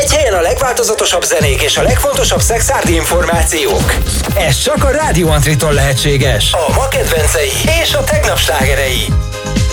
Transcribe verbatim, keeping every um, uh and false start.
Egy helyen a legváltozatosabb zenék és a legfontosabb szexárdi információk. Ez csak a Rádió Antriton lehetséges. A ma kedvencei és a tegnap slágerei.